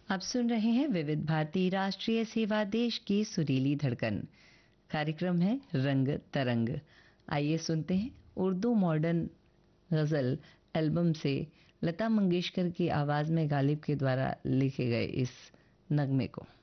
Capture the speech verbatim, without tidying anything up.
आप सुन रहे हैं विविध भारती राष्ट्रीय सेवा देश की सुरीली धड़कन। कार्यक्रम है रंग तरंग। आइए सुनते हैं उर्दू मॉडर्न गज़ल एल्बम से लता मंगेशकर की आवाज़ में गालिब के द्वारा लिखे गए इस नगमे को।